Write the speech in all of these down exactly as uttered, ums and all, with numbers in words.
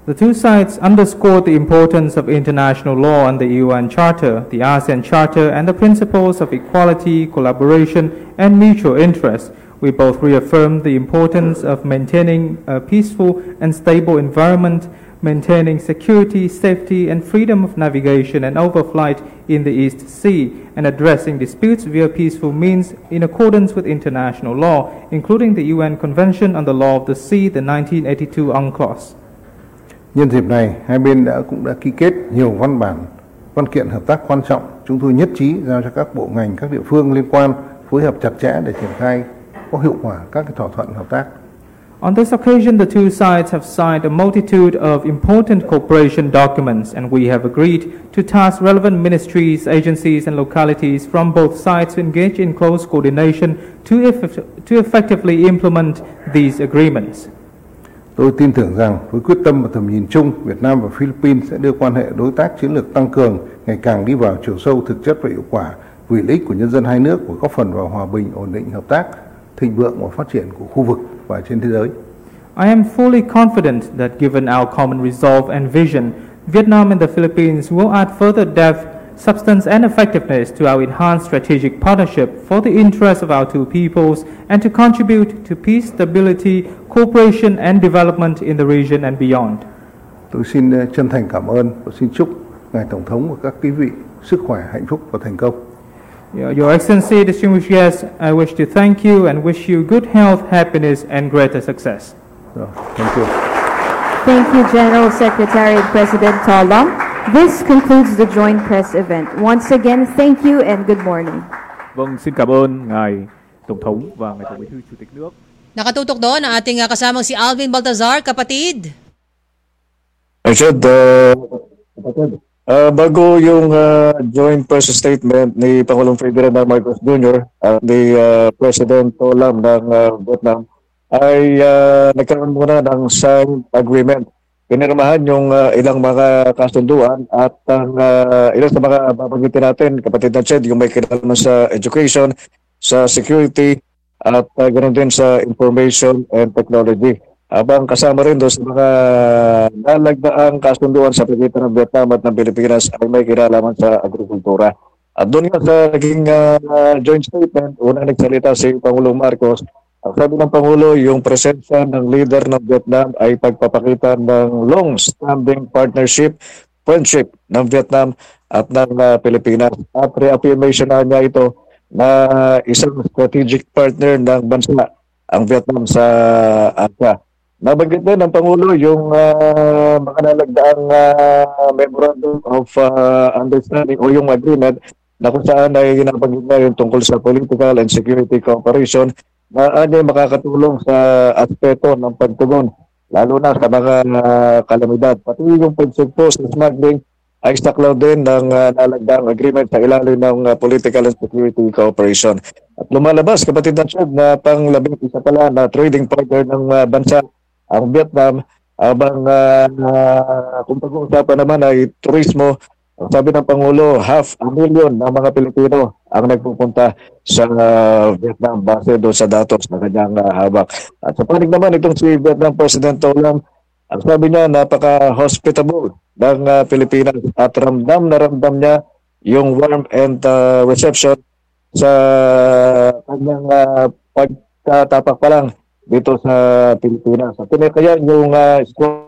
The two sides underscored the importance of international law and the U N Charter, the ASEAN Charter, and the principles of equality, collaboration, and mutual interest. We both reaffirmed the importance of maintaining a peaceful and stable environment, maintaining security, safety, and freedom of navigation and overflight in the East Sea, and addressing disputes via peaceful means in accordance with international law, including the U N Convention on the Law of the Sea, the nineteen eighty-two UNCLOS. Nhân dịp này, hai bên đã cũng đã ký kết nhiều văn bản, văn kiện hợp tác quan trọng. Chúng tôi nhất trí giao cho các bộ ngành, các địa phương liên quan phối hợp chặt chẽ để triển khai có hiệu quả các cái thỏa thuận hợp tác. On this occasion, the two sides have signed a multitude of important cooperation documents, and we have agreed to task relevant ministries, agencies, and localities from both sides to engage in close coordination to, eff- to effectively implement these agreements. Tôi tin tưởng rằng với quyết tâm và tầm nhìn chung, Việt Nam và Philippines sẽ đưa quan hệ đối tác chiến lược tăng cường ngày càng đi vào chiều sâu, thực chất và hiệu quả vì lợi ích của nhân dân hai nước và góp phần vào hòa bình, ổn định, hợp tác, thịnh vượng và phát triển của khu vực và trên thế giới. I am fully confident that given our common resolve and vision, Vietnam and the Philippines will add further depth, substance, and effectiveness to our enhanced strategic partnership for the interest of our two peoples and to contribute to peace, stability, cooperation, and development in the region and beyond. Tôi xin chân thành cảm ơn và xin chúc Ngài Tổng thống và các quý vị sức khỏe, hạnh phúc và thành công. Your Excellency, distinguished guests, I wish to thank you and wish you good health, happiness, and greater success. So, thank you. Thank you, General Secretary and President To Lam. This concludes the joint press event. Once again, thank you and good morning. Vâng, xin cảm ơn Ngài Tổng thống và Ngài Tổng Bí thư Chủ tịch nước. Nakatutok doon ang ating uh, kasamang si Alvin Baltazar, kapatid. Richard, uh, uh, bago yung uh, joint press statement ni Pangulong Ferdinand Marcos Junior at ni uh, President To Lam ng uh, Vietnam, ay uh, nagkaroon muna ng signed agreement. Pinirmahan yung uh, ilang mga kasunduan at ang uh, ilang sa mga babanggitin natin, kapatid na Ched, yung may kinalaman sa education, sa security, at uh, ganoon din sa information and technology. Habang kasama rin doon sa mga nalagdaang kasunduan sa pagitan ng Vietnam at ng Pilipinas ay may kinalaman sa agrikultura. At doon nga sa naging uh, joint statement, unang nagsalita si Pangulong Marcos. Ang sabi ng Pangulo, yung presensya ng leader ng Vietnam ay pagpapakita ng long-standing partnership, friendship ng Vietnam at ng uh, Pilipinas. At reaffirmation na niya ito na isang strategic partner ng bansa, ang Vietnam sa Asia. Nabanggit din ng Pangulo yung uh, mga nalagdaang uh, memorandum of uh, understanding o yung agreement na kung saan ay nabanggit niya yung tungkol sa political and security cooperation na ay makakatulong sa aspeto ng pagtugon, lalo na sa mga uh, kalamidad. Pati yung pagsugpo sa smuggling ay saklaw din ng uh, nalagdaang agreement sa ilalim ng uh, political and security cooperation. At lumalabas, kapatid ng Chad, na pang-labing isa pala na trading partner ng uh, bansa, ang Vietnam, habang uh, uh, kung pag-uusapan naman ay turismo, sabi ng Pangulo, half a million ng mga Pilipino ang nagpupunta sa uh, Vietnam base doon sa datos na kanyang uh, habak. At sa panig naman itong si Vietnam President To Lam, ang sabi niya napaka-hospitable ng uh, Pilipinas at ramdam na ramdam niya yung warm and uh, reception sa kanyang uh, pagkatapak pa lang dito sa Pilipinas. At kaya yung uh,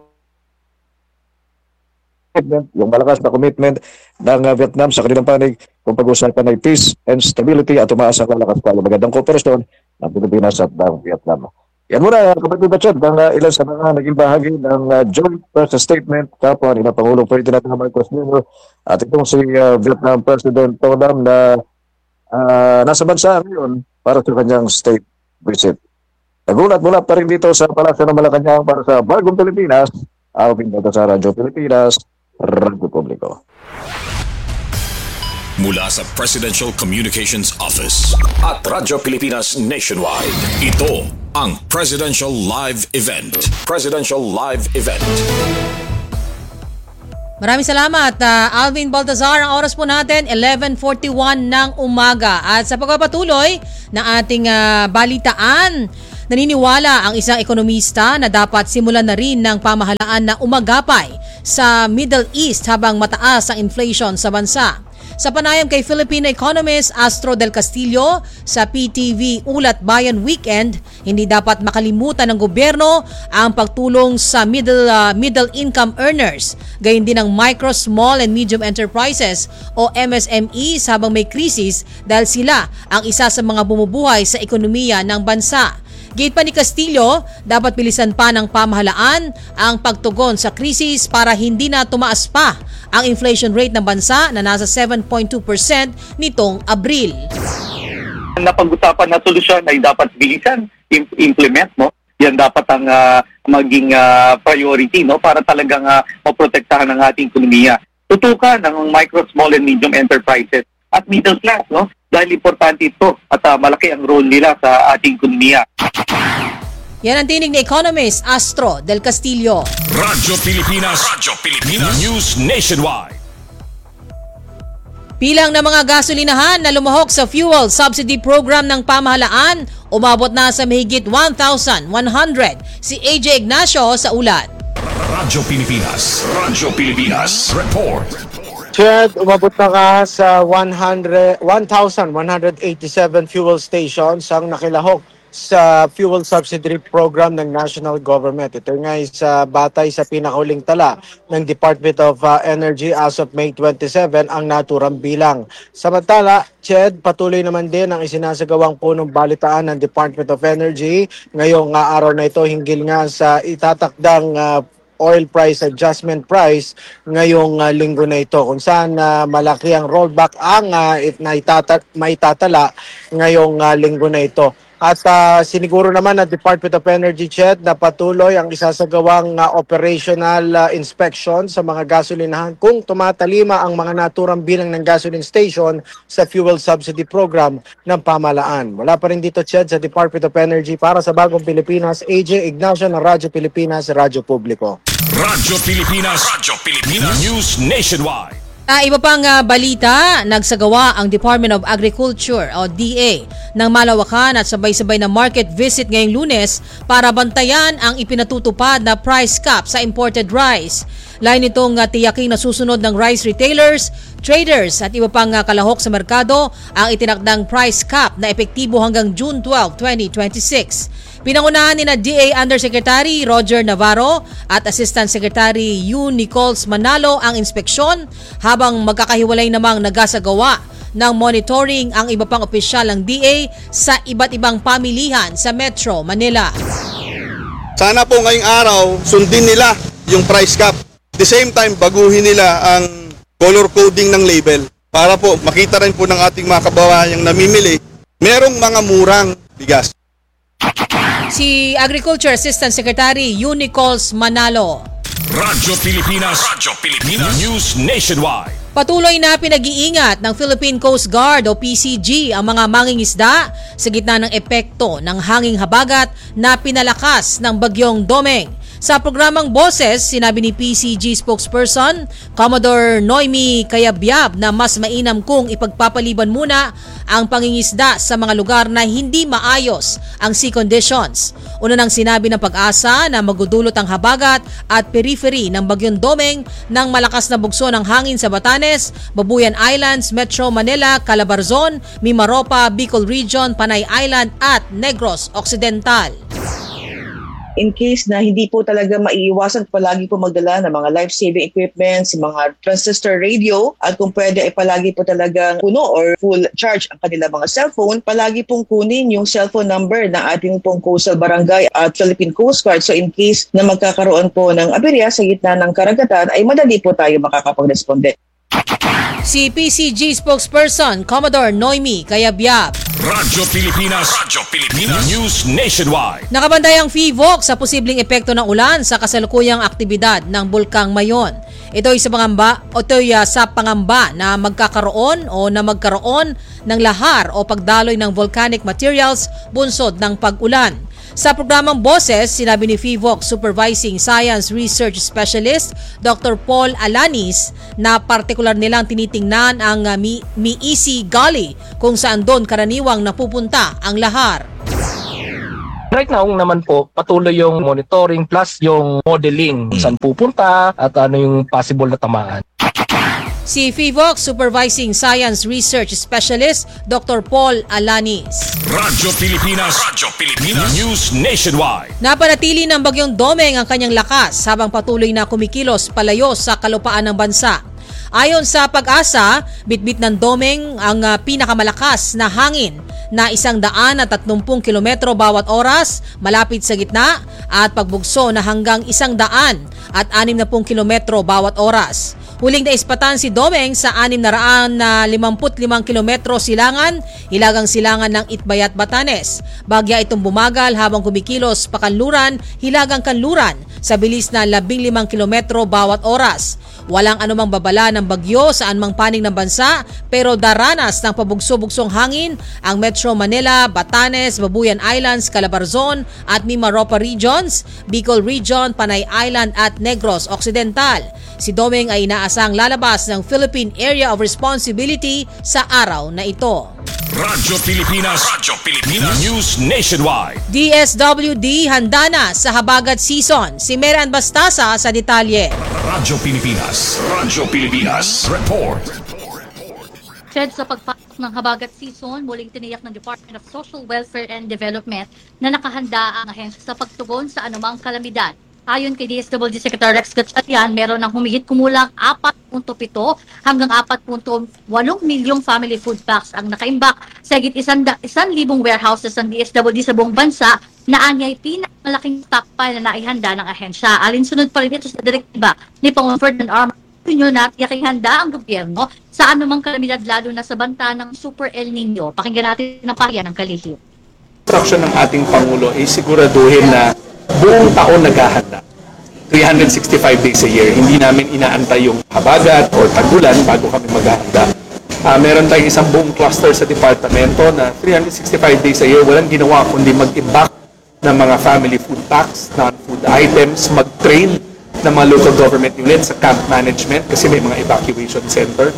yung malakas na commitment ng uh, Vietnam sa kanilang panig kung pag-usapan ay peace and stability at umaasa ang lakas pa magandang kooperasyon ng Pilipinas at ng Vietnam. Yan muna, kapatid na Chad, ng uh, ilan sa mga naging bahagi ng uh, joint press statement kapwa ni Pangulong Ferdinand Marcos Junior at itong si uh, Vietnam President To Lam na uh, nasa bansa ngayon para sa kanyang state visit. Nagulat mula pa rin dito sa Palasyo ng Malacanang para sa Bagong Pilipinas, Alvin Baltazar, Radyo Pilipinas, Radyo Publiko. Mula sa Presidential Communications Office at Radyo Pilipinas Nationwide, ito ang Presidential Live Event. Presidential Live Event. Maraming salamat, uh, Alvin Baltazar. Ang oras po natin, eleven forty-one ng umaga. At sa pagpapatuloy ng ating uh, balitaan, Naniniwala ang isang ekonomista na dapat simulan na rin ng pamahalaan na umagapay sa Middle East habang mataas ang inflation sa bansa. Sa panayam kay Filipino economist Astro del Castillo sa P T V Ulat Bayan Weekend, hindi dapat makalimutan ng gobyerno ang pagtulong sa middle uh, middle income earners, gayon din ang micro, small and medium enterprises o M S M Es habang may krisis dahil sila ang isa sa mga bumubuhay sa ekonomiya ng bansa. Gate pa ni Castillo, dapat bilisan pa ng pamahalaan ang pagtugon sa krisis para hindi na tumaas pa ang inflation rate ng bansa na nasa seven point two percent nitong Abril. Napag-usapan na solusyon ay dapat bilisan, implement mo. Yan dapat ang uh, maging uh, priority, no, para talagang uh, maprotektahan ang ating ekonomiya. Tutukan ang micro, small and medium enterprises at middle class, no? Dahil importante ito at uh, malaki ang role nila sa ating ekonomiya. Yan ang tinig ni economist Astro del Castillo. Radyo Pilipinas, Radyo Pilipinas News Nationwide. Bilang ng mga gasolinahan na lumahok sa fuel subsidy program ng pamahalaan, umabot na sa mahigit one thousand one hundred. Si A J Ignacio sa ulat. Radyo Pilipinas, Radyo Pilipinas Report. Chad, umabot na ka sa one thousand one hundred eighty-seven fuel stations ang nakilahok sa fuel subsidy program ng national government. Ito nga sa batay sa pinakahuling tala ng Department of uh, Energy as of May twenty-seven ang naturang bilang. Samantala, Chad, patuloy naman din ang isinasagawang punong balitaan ng Department of Energy ngayong uh, araw na ito hinggil nga sa itatakdang uh, oil price adjustment price ngayong uh, linggo na ito kung saan uh, malaki ang rollback ang uh, naitata- maitatala ngayong uh, linggo na ito. At uh, siniguro naman ng Department of Energy, Chet, na patuloy ang isasagawang uh, operational uh, inspection sa mga gasolinahan kung tumatalima ang mga naturang bilang ng gasoline station sa fuel subsidy program ng pamahalaan. Wala pa rin dito, Chet, sa Department of Energy para sa Bagong Pilipinas, A J Ignacio ng Radyo Pilipinas, Radyo Publiko. Radyo Pilipinas, Radyo Pilipinas News Nationwide. Uh, iba pang uh, balita, nagsagawa ang Department of Agriculture o D A ng malawakan at sabay-sabay na market visit ngayong Lunes para bantayan ang ipinatutupad na price cap sa imported rice. Lain itong uh, tiyaking nasusunod ng rice retailers, traders at iba pang uh, kalahok sa merkado ang itinakdang price cap na epektibo hanggang June twelfth, twenty twenty-six. Pinangunahan ni na D A Undersecretary Roger Navarro at Assistant Secretary Yun Nichols Manalo ang inspeksyon habang magkakahiwalay namang nagasagawa ng monitoring ang iba pang opisyal ng D A sa iba't ibang pamilihan sa Metro Manila. Sana po ngayong araw sundin nila yung price cap. At the same time, baguhin nila ang color coding ng label para po makita rin po ng ating mga kababayang namimili merong mga murang bigas. Si Agriculture Assistant Secretary Yun Nichols Manalo. Radyo Pilipinas, Radyo Pilipinas News Nationwide. Patuloy na pinag-iingat ng Philippine Coast Guard o P C G ang mga mangingisda sa gitna ng epekto ng hanging habagat na pinalakas ng bagyong Domeng. Sa programang Boses, sinabi ni P C G spokesperson Commodore Noemi Cayabyab na mas mainam kung ipagpapaliban muna ang pangingisda sa mga lugar na hindi maayos ang sea conditions. Una nang sinabi ng Pag-asa na magudulot ang habagat at periphery ng bagyong Domeng ng malakas na bugso ng hangin sa Batanes, Babuyan Islands, Metro Manila, Calabarzon, Mimaropa, Bicol Region, Panay Island at Negros Occidental. In case na hindi po talaga maiiwasan, palagi po magdala ng mga life-saving equipment, mga transistor radio, at kung pwede ay palagi po talagang puno or full charge ang kanila mga cellphone, palagi pong kunin yung cellphone number ng ating pong coastal barangay at Philippine Coast Guard. So in case na magkakaroon po ng aberya sa gitna ng karagatan, ay madali po tayo makakapag-responde. Si P C G spokesperson Commodore Noemi Cayabyab. Radyo Pilipinas, Radyo Pilipinas News Nationwide. Nakabantay ang F I V O C sa posibleng epekto ng ulan sa kasalukuyang aktibidad ng Bulkang Mayon. Ito ay sa pangamba, o ito ay sa pangamba na magkakaroon o na magkaroon ng lahar o pagdaloy ng volcanic materials bunsod ng pag-ulan. Sa programang Boses, sinabi ni F I V O C Supervising Science Research Specialist Doctor Paul Alanis na partikular nilang tinitingnan ang uh, Mi- Miisi Gully kung saan doon karaniwang napupunta ang lahar. Right now naman po, patuloy yung monitoring plus yung modeling. Saan pupunta at ano yung possible na tamaan. Si F I V O C Supervising Science Research Specialist, Doctor Paul Alanis. Radyo Pilipinas, Radyo Pilipinas, News Nationwide. Napanatili ng bagyong Domeng ang kanyang lakas habang patuloy na kumikilos palayo sa kalupaan ng bansa. Ayon sa Pag-asa, bitbit ng Domeng ang uh, pinakamalakas na hangin na isang daan at tatlumpung kilometro bawat oras malapit sa gitna at pagbugso na hanggang isang daan at anim na pung kilometro bawat oras. Huling naispatan si Domeng sa anim na raan na limampu't limang kilometro silangan, hilagang silangan ng Itbayat, Batanes. Bagya itong bumagal habang kumikilos pakanluran, hilagang kanluran sa bilis na labing limang kilometro bawat oras. Walang anumang babala ng bagyo sa anumang panig ng bansa pero daranas ng pabugso-bugsong hangin ang Metro Manila, Batanes, Babuyan Islands, Calabarzon at Mimaropa Regions, Bicol Region, Panay Island at Negros Occidental. Si Domeng ay inaasang lalabas ng Philippine Area of Responsibility sa araw na ito. Radyo Pilipinas, Radyo Pilipinas, News Nationwide. D S W D handa na sa habagat season. Si Meran Bastasa sa detalye. Radyo Pilipinas, Radyo Pilipinas, report. Fed sa pagpasok ng habagat season, muling tiniyak ng Department of Social Welfare and Development na nakahanda ang ahensya sa pagtugon sa anumang kalamidad. Ayon kay D S W D Secretary Rex Gatchalian, meron ng humigit kumulang four point seven hanggang four point eight milyong family food packs ang nakaimbak sa higit isang, isang libong warehouses ng D S W D sa buong bansa na anyay pinakamalaking stockpile na naihanda ng ahensya. Alinsunod pa rin ito sa direktiba ni Pangulong Ferdinand R. Marcos na tiyaking handa ang gobyerno sa anumang kalamidad lalo na sa banta ng Super El Nino. Pakinggan natin ang pahayag ng kalihim. Instruction ng ating Pangulo ay siguraduhin na buong taon naghahanda. three hundred sixty-five days a year. Hindi namin inaantay yung habagat or tagulan bago kami maghahanda. Uh, meron tayong isang buong cluster sa departamento na three hundred sixty-five days a year walang ginawa kundi mag-imbak ng mga family food packs, non-food items, mag-train ng mga local government units sa camp management kasi may mga evacuation center.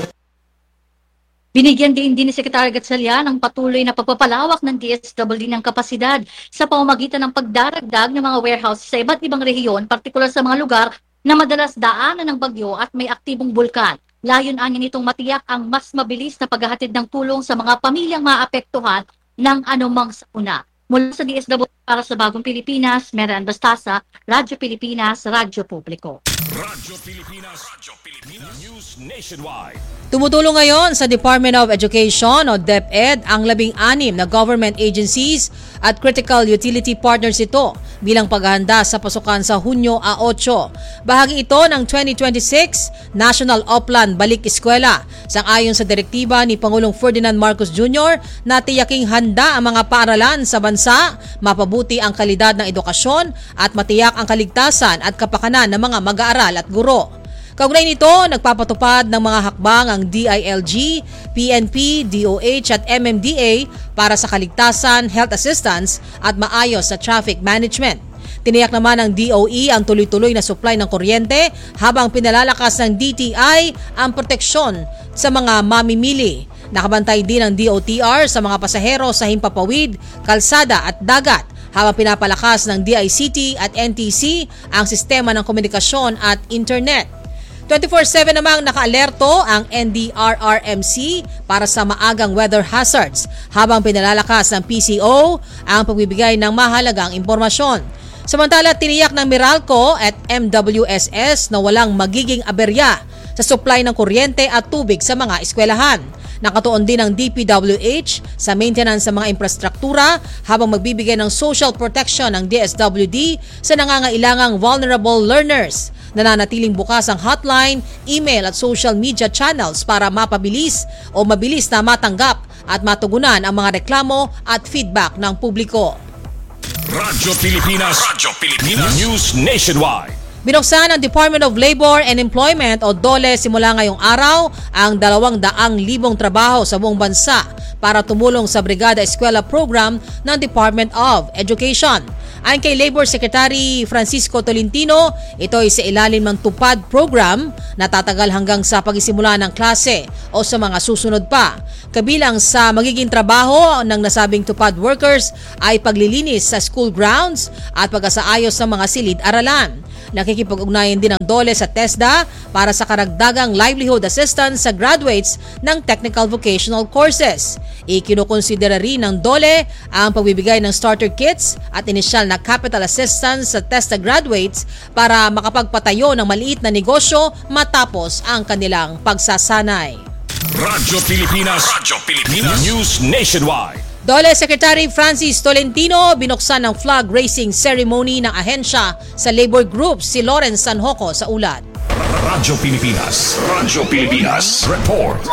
Binigyan din din ni Secretary Gatchalian ang patuloy na pagpapalawak ng D S W D ng kapasidad sa pamamagitan ng pagdaragdag ng mga warehouse sa iba't ibang rehiyon, partikular sa mga lugar na madalas daanan ng bagyo at may aktibong bulkan. Layon anya nitong matiyak ang mas mabilis na paghahatid ng tulong sa mga pamilyang maapektuhan ng anumang sakuna. Mula sa D S W D para sa Bagong Pilipinas, Meran Bastasa, Radyo Pilipinas, Radyo Publiko. Radyo Pilipinas, Radyo Pilipinas, News Nationwide. Tumutulong ngayon sa Department of Education o DepEd ang labing anim na government agencies at critical utility partners ito bilang paghahanda sa pasukan sa Hunyo eight. Bahagi ito ng twenty twenty-six National Oplan Balik Eskwela. Sang-ayon sa direktiba ni Pangulong Ferdinand Marcos Junior na tiyaking handa ang mga paaralan sa bansa, mapabuti ang kalidad ng edukasyon at matiyak ang kaligtasan at kapakanan ng mga mag-aaral at guro. Kaugnay nito, nagpapatupad ng mga hakbang ang D I L G, P N P, D O H at M M D A para sa kaligtasan, health assistance at maayos na traffic management. Tiniyak naman ng D O E ang tuloy-tuloy na supply ng kuryente habang pinalalakas ng D T I ang proteksyon sa mga mamimili. Nakabantay din ng D O T R sa mga pasahero sa himpapawid, kalsada at dagat habang pinapalakas ng D I C T at N T C ang sistema ng komunikasyon at internet. twenty-four seven namang nakaalerto ang N D R R M C para sa maagang weather hazards habang pinalalakas ng P C O ang pagbibigay ng mahalagang impormasyon. Samantala, tiniyak ng Meralco at M W S S na walang magiging aberya sa supply ng kuryente at tubig sa mga eskwelahan. Nakatuon din ang D P W H sa maintenance sa mga infrastruktura habang magbibigay ng social protection ng D S W D sa nangangailangang vulnerable learners. Nananatiling bukas ang hotline, email at social media channels para mapabilis o mabilis na matanggap at matugunan ang mga reklamo at feedback ng publiko. Radyo Pilipinas, Radyo Pilipinas, News Nationwide. Binuksan ng Department of Labor and Employment o DOLE simula ngayong araw ang dalawang daang libong trabaho sa buong bansa para tumulong sa Brigada Eskwela Program ng Department of Education. Ayon kay Labor Secretary Francisco Tolentino, ito ay sa ilalim ng TUPAD program na tatagal hanggang sa pagsisimula ng klase o sa mga susunod pa. Kabilang sa magiging trabaho ng nasabing TUPAD workers ay paglilinis sa school grounds at pag-asaayos ng mga silid-aralan. Nakikipag-ugnayan din ang DOLE sa TESDA para sa karagdagang livelihood assistance sa graduates ng technical vocational courses. Ikinukonsidera rin ng DOLE ang pagbibigay ng starter kits at inisyal na capital assistance sa TESDA graduates para makapagpatayo ng maliit na negosyo matapos ang kanilang pagsasanay. Radyo Pilipinas, Radyo Pilipinas News Nationwide. DOLE Secretary Francis Tolentino binuksan ng flag raising ceremony ng ahensya sa labor group si Lawrence Sanjoco sa ulat. Radyo Pilipinas, Radyo Pilipinas Report.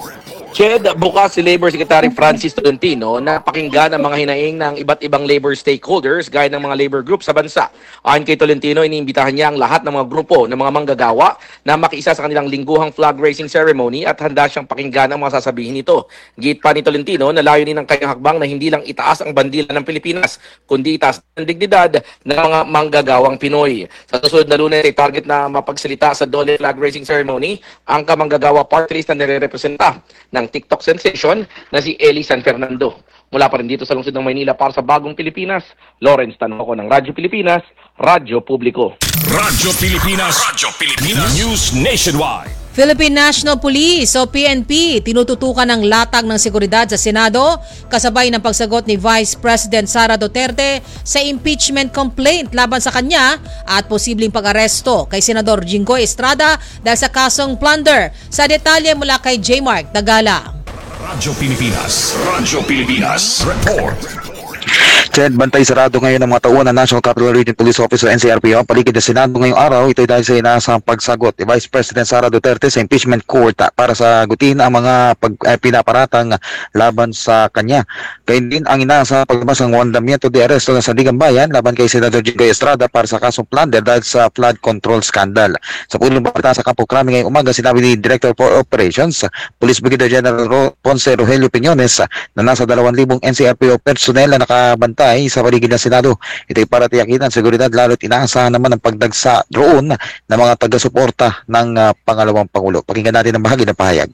Ched, bukas si Labor Secretary Francis Tolentino na pakinggan ang mga hinaing ng iba't ibang labor stakeholders gaya ng mga labor group sa bansa. Ayon kay Tolentino, iniimbitahan niya ang lahat ng mga grupo ng mga manggagawa na makiisa sa kanilang lingguhang flag raising ceremony at handa siyang pakinggan ang mga sasabihin nito. Git pa ni Tolentino na layunin ng kanyang hakbang na hindi lang itaas ang bandila ng Pilipinas, kundi itaas ang dignidad ng mga manggagawang Pinoy. Sa susunod na Lunes ay target na mapagsalita sa DOLE flag raising ceremony ang kamanggagawa party list na nire-representa ng TikTok sensation na si Eli San Fernando. Mula pa rin dito sa lungsod ng Maynila para sa Bagong Pilipinas, Lawrence Sanjoco ng Radyo Pilipinas, Radyo Publiko. Radyo Pilipinas, Radyo Pilipinas News Nationwide. Philippine National Police o P N P tinututukan ng latag ng seguridad sa Senado kasabay ng pagsagot ni Vice President Sara Duterte sa impeachment complaint laban sa kanya at posibleng pag-aresto kay Senador Jinggoy Estrada dahil sa kasong plunder. Sa detalye mula kay J. Mark Dagala. Radyo Pilipinas, Radyo Pilipinas Report. Ched, bantay sarado ngayon ng mga tauhan ng National Capital Region Police Office o N C R P O paligid ng Senado ngayong araw. Ito ay dahil sa inaasang pagsagot ni Vice President Sara Duterte sa impeachment court para sagutin ang mga pag, eh, pinaparatang laban sa kanya. Gayun din ang inaasang paglabas ng mandamiento de aresto ng Sandigan Bayan laban kay Senador Jinggoy Estrada para sa kasong plunder dahil sa flood control scandal. Sa pulong balita sa Kampo Krami ngayong umaga, sinabi ni Director for Operations, Police Brigadier General Ro- Ponce Rogelio Piñones na nasa dalawang libong N C R P O personnel na nakabantay sa paligid ng Senado. Ito'y para tiyakin ang seguridad lalo't inaasahan naman ang pagdagsa roon ng mga taga-suporta ng uh, pangalawang Pangulo. Pakinggan natin ang bahagi ng pahayag.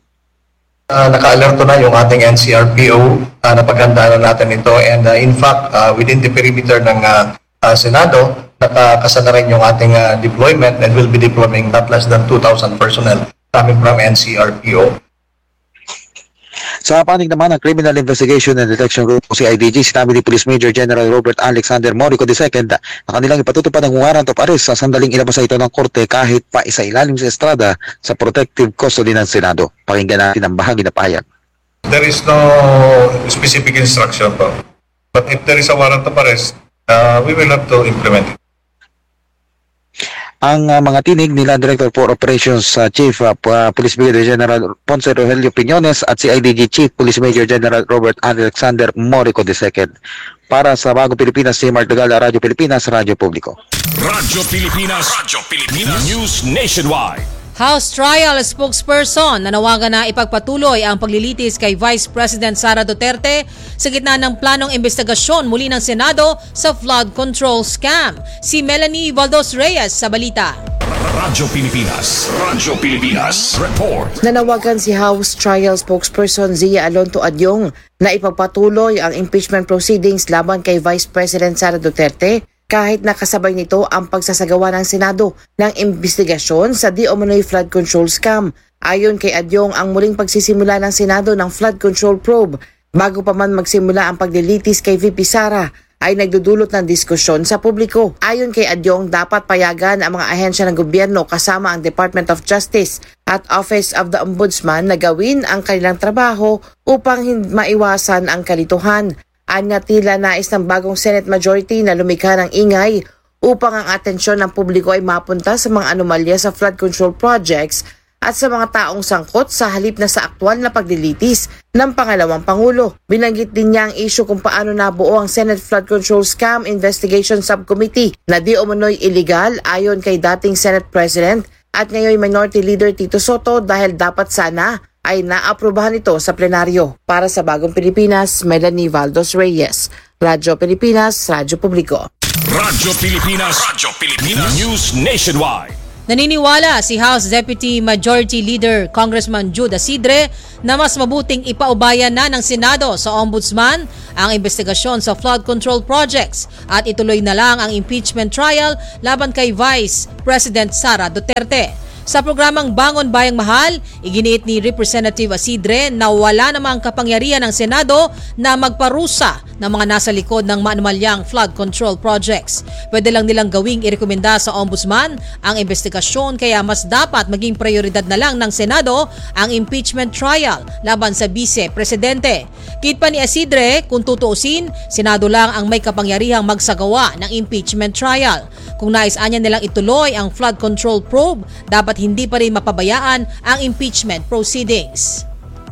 Uh, naka-alerto na yung ating N C R P O, uh, napaghandaan na natin ito, and uh, in fact, uh, within the perimeter ng uh, uh, Senado, nakakasa na rin yung ating uh, deployment and will be deploying not less than two thousand personnel coming from N C R P O. Sa panig naman ng Criminal Investigation and Detection Group o C I D G, sinabi ni Police Major General Robert Alexander Morico the second na kanilang ipatutupad ang warrant of arrest sa sandaling ilabas ito ng korte kahit pa isa ilalim sa estrada sa protective custody ng Senado. Pakinggan natin ang bahagi na pahayag. There is no specific instruction po. But if there is a warrant of arrest, uh, we will have to implement it. Ang uh, mga tinig nila Director for Operations uh, Chief uh, Police Brigadier General Ponce Rogelio Piñones at C I D G Chief Police Major General Robert Alexander Morico the second. Para sa Bagong Pilipinas, J. Mark Dagala, Radyo Pilipinas, Radyo Publiko. Radyo Pilipinas, Radyo Pilipinas News Nationwide. House Trial spokesperson nanawagan na ipagpatuloy ang paglilitis kay Vice President Sara Duterte sa gitna ng planong investigasyon muli ng Senado sa flood control scam. Si Melanie Valdos Reyes sa balita. Radyo Pilipinas, Radyo Pilipinas Report. Nanawagan si House Trial spokesperson Zia Alonto Adyong na ipagpatuloy ang impeachment proceedings laban kay Vice President Sara Duterte kahit nakasabay nito ang pagsasagawa ng Senado ng investigasyon sa di umano'y flood control scam. Ayon kay Adyong, ang muling pagsisimula ng Senado ng flood control probe bago pa man magsimula ang paglilitis kay V P Sara ay nagdudulot ng diskusyon sa publiko. Ayon kay Adyong, dapat payagan ang mga ahensya ng gobyerno kasama ang Department of Justice at Office of the Ombudsman na gawin ang kanilang trabaho upang maiwasan ang kalituhan. Anya tila nais ng bagong Senate majority na lumikha ng ingay upang ang atensyon ng publiko ay mapunta sa mga anomalya sa flood control projects at sa mga taong sangkot sa halip na sa aktwal na paglilitis ng pangalawang Pangulo. Binanggit din niya ang issue kung paano nabuo ang Senate Flood Control Scam Investigation Subcommittee na di umano'y illegal ayon kay dating Senate President at ngayon Minority Leader Tito Soto dahil dapat sana ay naaprubahan ito sa plenaryo. Para sa Bagong Pilipinas, Melanie Valdos Reyes, Radyo Pilipinas, Radyo Publiko. Radyo Pilipinas. Radyo Pilipinas. News Nationwide. Naniniwala si House Deputy Majority Leader Congressman Jude Asidre na mas mabuting ipaubayan na ng Senado sa Ombudsman ang investigasyon sa flood control projects at ituloy na lang ang impeachment trial laban kay Vice President Sara Duterte. Sa programang Bangon Bayang Mahal, iginiit ni Representative Asidre na wala namang kapangyarihan ng Senado na magparusa ng mga nasa likod ng maanumalyang flood control projects. Pwede lang nilang gawing irekomenda sa Ombudsman ang investigasyon kaya mas dapat maging prioridad na lang ng Senado ang impeachment trial laban sa Vice Presidente. Kit pa ni Asidre, kung tutuusin, Senado lang ang may kapangyarihang magsagawa ng impeachment trial. Kung nais-anya nilang ituloy ang flood control probe, dapat hindi pa rin mapabayaan ang impeachment proceedings.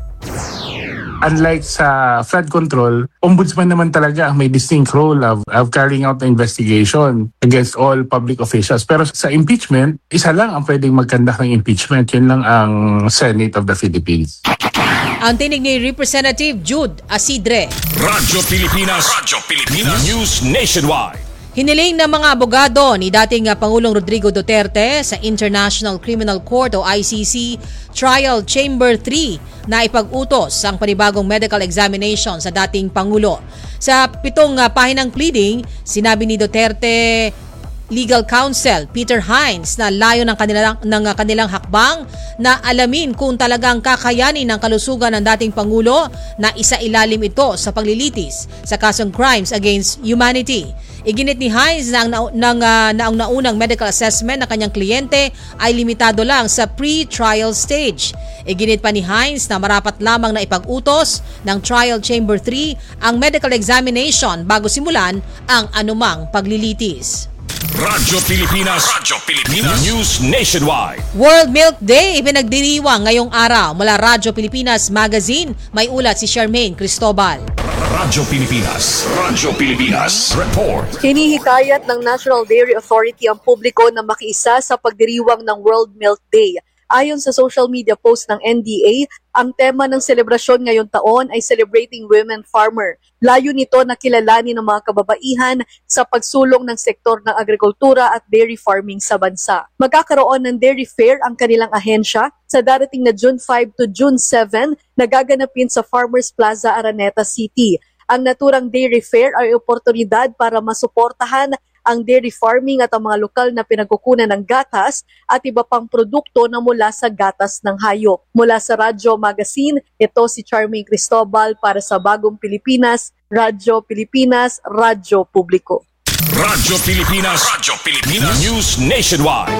Unlike sa flood control, ombudsman naman talaga ang may distinct role of, of carrying out the investigation against all public officials. Pero sa impeachment, isa lang ang pwedeng mag-conduct ng impeachment. Yun lang ang Senate of the Philippines. Ang tinig ni Representative Jude Asidre. Radyo Pilipinas. Radyo Pilipinas. News Nationwide. Hiniling ng mga abogado ni dating Pangulong Rodrigo Duterte sa International Criminal Court o I C C Trial Chamber three na ipag-utos ang panibagong medical examination sa dating Pangulo. Sa pitong uh, pahinang pleading, sinabi ni Duterte Legal Counsel Peter Hines na layo ng kanilang, ng uh, kanilang hakbang na alamin kung talagang kakayanin ng kalusugan ng dating Pangulo na isailalim ito sa paglilitis sa kasong crimes against humanity. Iginit ni Hines na ang, ng, uh, na ang naunang medical assessment ng kanyang kliyente ay limitado lang sa pre-trial stage. Iginit pa ni Hines na marapat lamang na ipag-utos ng Trial Chamber three ang medical examination bago simulan ang anumang paglilitis. Radyo Pilipinas. Radyo Pilipinas. News Nationwide. World Milk Day ipinagdiriwang ngayong araw mula Radyo Pilipinas Magazine. May ulat si Charmaine Cristobal. Radyo Pilipinas. Radyo Pilipinas. Report. Hinihikayat ng National Dairy Authority ang publiko na makiisa sa pagdiriwang ng World Milk Day. Ayon sa social media post ng N D A, ang tema ng selebrasyon ngayong taon ay Celebrating Women Farmer. Layo nito na kilalanin ng mga kababaihan sa pagsulong ng sektor ng agrikultura at dairy farming sa bansa. Magkakaroon ng dairy fair ang kanilang ahensya sa darating na June five to June seven na gaganapin sa Farmers Plaza, Araneta City. Ang naturang dairy fair ay oportunidad para masuportahan ang dairy farming at ang mga lokal na pinagkukunan ng gatas at iba pang produkto na mula sa gatas ng hayop. Mula sa Radyo Magazine, ito si Charmaine Cristobal para sa Bagong Pilipinas, Radyo Pilipinas, Radyo Publiko. Radyo Pilipinas. Radyo Pilipinas. News Nationwide.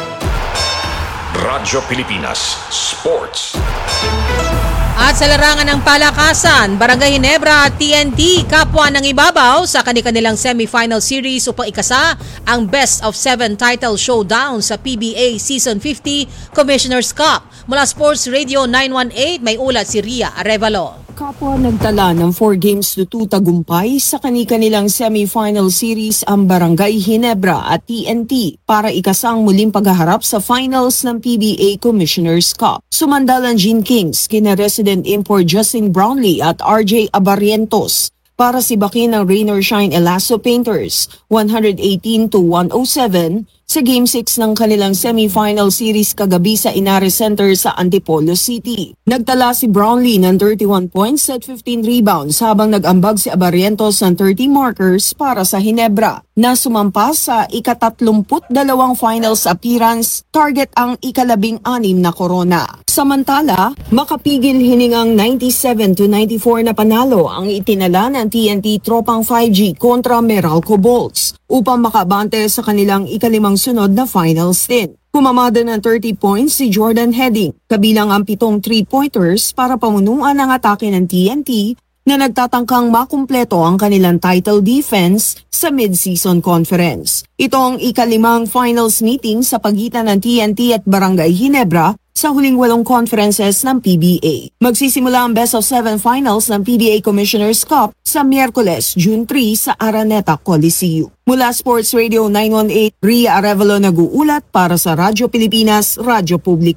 Radyo Pilipinas Sports. At sa larangan ng palakasan, Barangay Ginebra at T N T kapwa ng ibabaw sa kanilang semi-final series upang ikasa ang best of seven title showdown sa P B A Season fifty Commissioner's Cup. Mula Sports Radio nine one eight, may ulat si Ria Arevalo. Kapwa nagtala ng four games to two tagumpay sa kani-kanilang semi-final series ang Barangay Ginebra at T N T para ikasang muling paghaharap sa finals ng P B A Commissioner's Cup. Sumandalan Gene Kings kina resident import Justin Brownlee at R J Abarrientos para sibakin ng Rain or Shine Elaso Painters one eighteen to one oh seven sa Game six ng kanilang semi-final series kagabi sa Inares Center sa Antipolo City. Nagtala si Brownlee ng thirty-one points at fifteen rebounds habang nag-ambag si Abarrientos ng thirty markers para sa Ginebra na sumampas sa ikatatlumput dalawang finals appearance, target ang ikalabing anim na korona. Samantala, makapigil hiningang ninety-seven to ninety-four na panalo ang itinala ng T N T Tropang five G kontra Meralco Bolts upang makabante sa kanilang ikalimang sunod na final stint. Pumamada ng thirty points si Jordan Heading, kabilang ang pitong three-pointers para pamunuan ang atake ng T N T na nagtatangkang makumpleto ang kanilang title defense sa mid-season conference. Ito ang ikalimang finals meeting sa pagitan ng T N T at Barangay Ginebra sa huling walong conferences ng P B A. Magsisimula ang best of seven finals ng P B A Commissioner's Cup sa Miyerkules, June three sa Araneta Coliseum. Mula Sports Radio nine one eight, Ria Arevalo nag-uulat para sa Radyo Pilipinas, Radyo Publiko.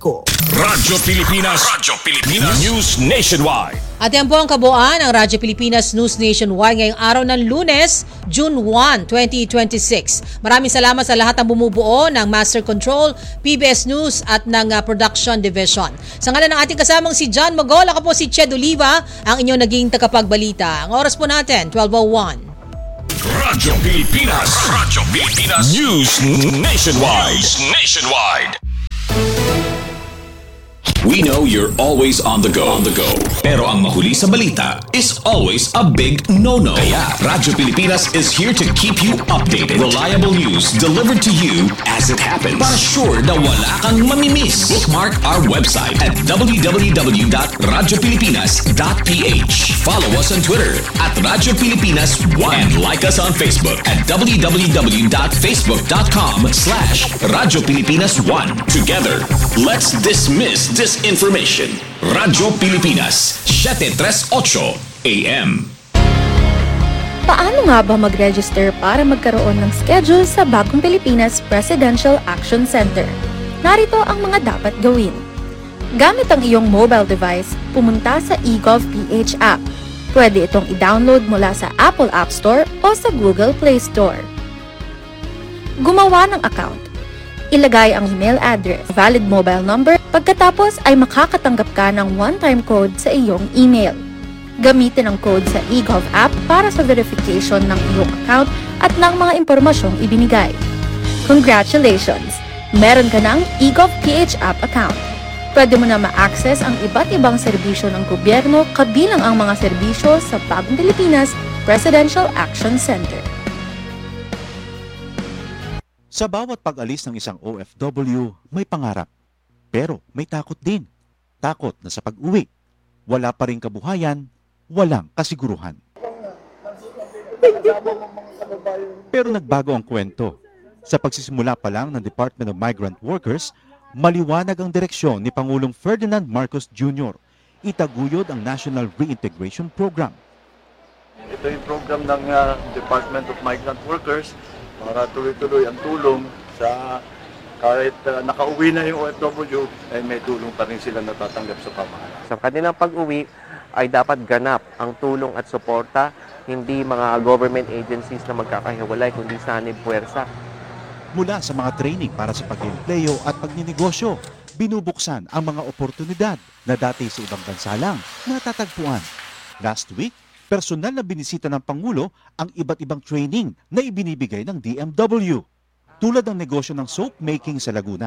Radyo Pilipinas. Radyo Pilipinas. News Nationwide. At yan po ang kabuuan ng Radyo Pilipinas News Nationwide ngayong araw ng Lunes, June first, twenty twenty-six. Maraming salamat sa lahat ng bumubuo ng Master Control, P B S News at ng uh, Production Division. Sa ngalan ng ating kasamang si John Magol, ako po si Ched Oliva, ang inyong naging tagapagbalita. Ang oras po natin, twelve oh one. Radyo Pilipinas. Radyo Pilipinas. News Nationwide. News Nationwide. We know you're always on the go. On the go. Pero ang mahuli sa balita is always a big no-no. Kaya Radyo Pilipinas is here to keep you updated. Reliable news delivered to you as it happens. Para sure na wala kang mamimiss. Bookmark our website at w w w dot radyo pilipinas dot p h. Follow us on Twitter at Radyo Pilipinas one. And like us on Facebook at w w w dot facebook dot com slash Radyo Pilipinas one. Together, let's dismiss this information. Radyo Pilipinas, seven thirty-eight A M. Paano nga ba mag-register para magkaroon ng schedule sa Bagong Pilipinas Presidential Action Center? Narito ang mga dapat gawin. Gamit ang iyong mobile device, pumunta sa eGovPH app. Pwede itong i-download mula sa Apple App Store o sa Google Play Store. Gumawa ng account. Ilagay ang email address, valid mobile number, pagkatapos ay makakatanggap ka ng one-time code sa iyong email. Gamitin ang code sa eGov app para sa verification ng iyong account at ng mga impormasyong ibinigay. Congratulations! Meron ka ng eGovPH app account. Pwede mo na ma-access ang iba't ibang serbisyo ng gobyerno kabilang ang mga serbisyo sa Bagong Pilipinas Presidential Action Center. Sa bawat pag-alis ng isang O F W, may pangarap. Pero may takot din. Takot na sa pag-uwi. Wala pa rin kabuhayan, walang kasiguruhan. Pero nagbago ang kwento. Sa pagsisimula pa lang ng Department of Migrant Workers, maliwanag ang direksyon ni Pangulong Ferdinand Marcos Junior Itaguyod ang National Reintegration Program. Ito yung program ng uh, Department of Migrant Workers para tuloy-tuloy ang tulong sa kahit uh, nakauwi na yung O F W, ay may tulong pa rin sila natatanggap sa pamahalaan. Sa kanilang pag-uwi ay dapat ganap ang tulong at suporta, hindi mga government agencies na magkakahiwalay, kundi sanib puwersa. Mula sa mga training para sa pag-empleo at pagninegosyo, binubuksan ang mga oportunidad na dati sa ibang bansa lang natatagpuan. Last week, personal na binisita ng Pangulo ang iba't ibang training na ibinibigay ng D M W. Tulad ng negosyo ng soap making sa Laguna.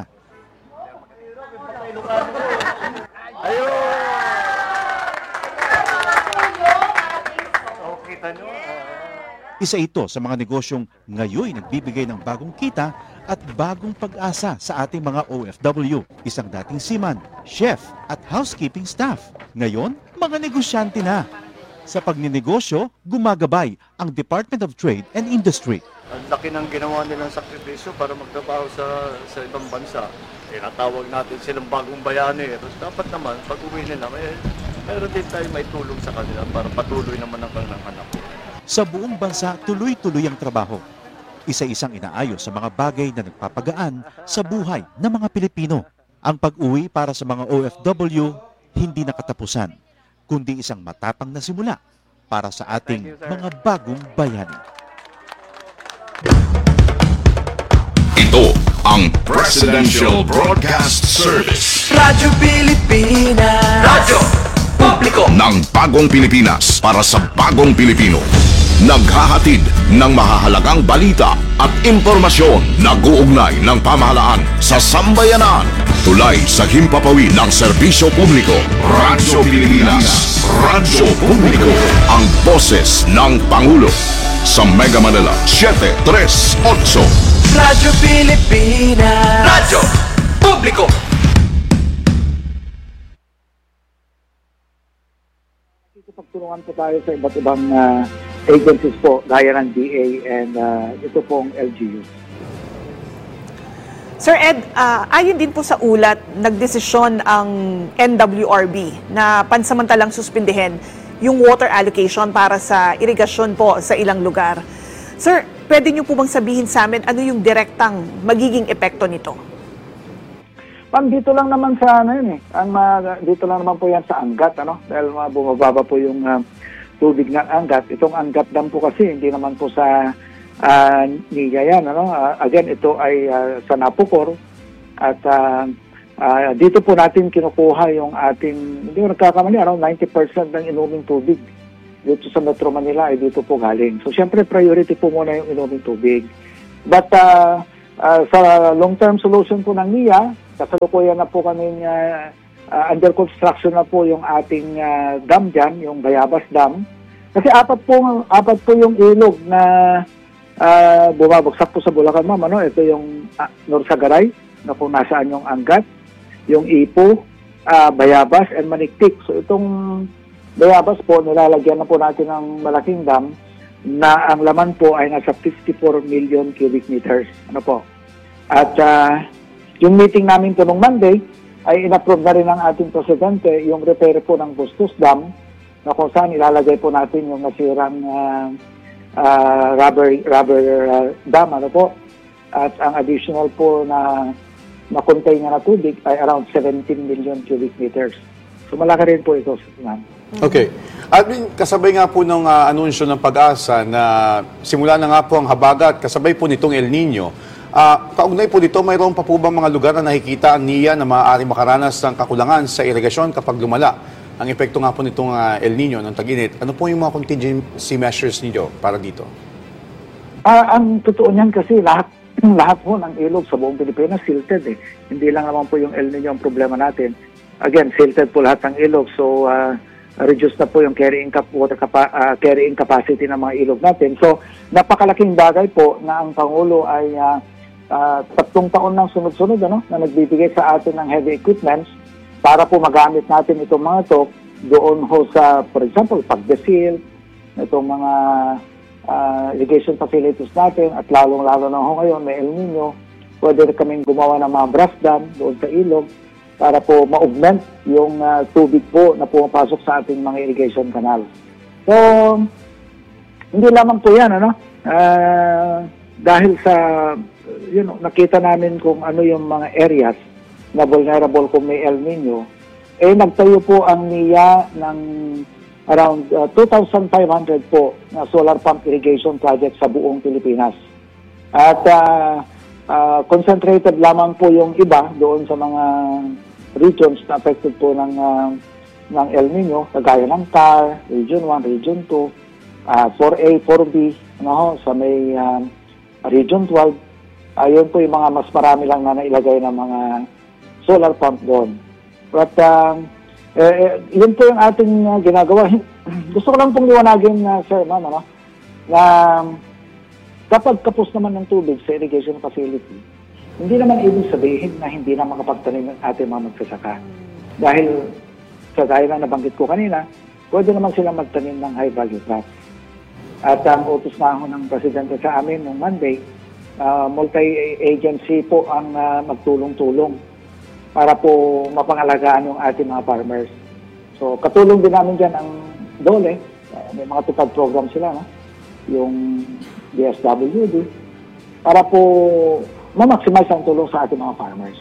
Isa ito sa mga negosyong ngayon nagbibigay ng bagong kita at bagong pag-asa sa ating mga O F W. Isang dating seaman, chef at housekeeping staff. Ngayon, mga negosyante na. Sa pagninegosyo, gumagabay ang Department of Trade and Industry. Ang laki ng ginawa nilang sakripisyo para magtrabaho sa sa ibang bansa. Tinatawag natin silang bagong bayani. Tapos dapat naman, pag uwi nila, may, meron din tayo may tulong sa kanila para patuloy naman ang kanilang hanap. Sa buong bansa, tuloy-tuloy ang trabaho. Isa-isang inaayos sa mga bagay na nagpapagaan sa buhay ng mga Pilipino. Ang pag-uwi para sa mga O F W, hindi nakatapusan, kundi isang matapang na simula para sa ating mga bagong bayani. Ito ang Presidential Broadcast Service. Radyo Pilipinas. Radyo Publiko ng Bagong Pilipinas para sa Bagong Pilipino. Naghahatid ng mahahalagang balita at impormasyon na guugnay ng pamahalaan sa sambayanan. Tulay sa himpapawid ng serbisyo publiko. Radyo Pilipinas. Radyo Publiko. Ang boses ng Pangulo. Sa Mega Manila, seven thirty-eight. Radyo Pilipinas. Radyo Publiko. Pagtulungan po tayo sa iba't ibang uh, agencies po, gaya ng D A and uh, ito pong L G U. Sir Ed, uh, ayon din po sa ulat, nagdesisyon ang N W R B na pansamantalang suspindihin yung water allocation para sa irigasyon po sa ilang lugar. Sir, pwede niyo po bang sabihin sa amin ano yung direktang magiging epekto nito? Ma'am, dito lang naman sa ano yun eh. Ang, uh, dito lang naman po yan sa Angat, ano? Dahil uh, bumababa po yung uh, tubig ng Angat. Itong Angat Dam po kasi, hindi naman po sa uh, Niya yan, ano? Uh, again, ito ay uh, sa Napocor. At uh, uh, dito po natin kinukuha yung ating, hindi ko nagkakamali, around ninety percent ng inuming tubig dito sa Metro Manila ay dito po galing. So, syempre, priority po muna yung inuming tubig. But uh, uh, sa long-term solution po ng Niya, kasalukuyan na po kami uh, uh, under construction na po yung ating uh, dam dyan, yung Bayabas Dam. Kasi apat po, apat po yung ilog na uh, bumabagsak po sa Bulacan, ma'am. Ano? Ito yung uh, Norsagaray, na kung nasaan yung Angat, yung Ipo, uh, Bayabas, and Maniktik. So itong Bayabas po, nilalagyan na po natin ng malaking dam na ang laman po ay nasa fifty-four million cubic meters. Ano po? At uh, yung meeting namin po nung Monday ay inapprove na rin ng ating presidente yung repair po ng Bustos Dam na kung saan ilalagay po natin yung nasirang uh, uh, rubber, rubber uh, dam. Ano po? At ang additional po na na-contain na tubig ay around seventeen million cubic meters. So malaki rin po ito. Okay. Admin, kasabay nga po ng uh, anunsyo ng Pag-asa na simula na nga po ang habagat, kasabay po nitong El Nino. Uh, kaugnay po dito, mayroon pa po bang mga lugar na nakikita ang Niya na maaari makaranas ng kakulangan sa irigasyon kapag lumala ang epekto nga po nitong uh, El Nino, ng tag-init? Ano po yung mga contingency measures niyo para dito? Uh, ang totoo niyan kasi lahat lahat po ng ilog sa buong Pilipinas silted eh. Hindi lang naman po yung El Nino ang problema natin. Again, silted po lahat ng ilog. So, uh, reduce na po yung carrying, cap water capa uh, carrying capacity ng mga ilog natin. So, napakalaking bagay po na ang Pangulo ay uh, uh, tatlong taon ng sunod-sunod ano, na nagbibigay sa atin ng heavy equipments para po magamit natin itong mga to doon ho sa, for example, pagdesil, itong mga Uh, irrigation facilities natin at lalong-lalo na ho ngayon may El Nino, pwede rin kaming gumawa ng mga brush dam doon sa ilog para po ma-augment yung uh, tubig po na pumapasok sa ating mga irrigation canal. So, hindi lamang po yan, ano? Uh, dahil sa, you know, nakita namin kung ano yung mga areas na vulnerable kung may El Nino, eh nagtayo po ang Niya ng around uh, two thousand five hundred po na solar pump irrigation project sa buong Pilipinas. At uh, uh, concentrated lamang po yung iba doon sa mga regions na affected po ng, uh, ng El Nino, kagaya ng C A R, Region one, Region two, uh, four A, four B, ano, sa may uh, Region twelve. Ayun uh, po yung mga mas marami lang na nailagay ng mga solar pump doon. But uh, Eh, yun po yung ating uh, ginagawa. Gusto ko lang pong liwanagin, uh, sir, ma'am, ano, na kapag kapos naman ng tubig sa irrigation facility, hindi naman ibig sabihin na hindi na makapagtanim ng ating mga magsasaka. Dahil, sa gaya na nabanggit ko kanina, pwede naman silang magtanim ng high-value crops. At ang um, utos na ako ng presidente sa amin noong Monday, uh, multi-agency po ang uh, magtulong-tulong para po mapangalagaan yung ating mga farmers. So, katulong din namin dyan ang DOLE. Uh, may mga tutag program sila, no? Yung D S W D, para po ma-maximize ang tulong sa ating mga farmers.